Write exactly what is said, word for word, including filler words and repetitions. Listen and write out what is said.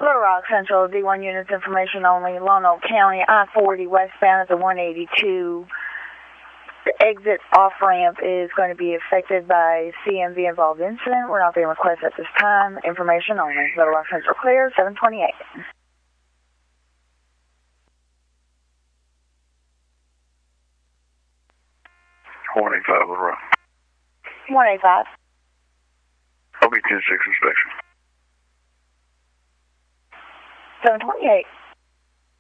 Little Rock Central, D one units information only, Lonoke County, I forty westbound at the one eighty-two. The exit off-ramp is going to be affected by C M V involved incident. We're not being requested at this time. Information only. Little Rock Central clear, seven twenty-eight. one eighty-five, Little Rock. one eighty-five. I'll be ten six inspection. seven twenty-eight.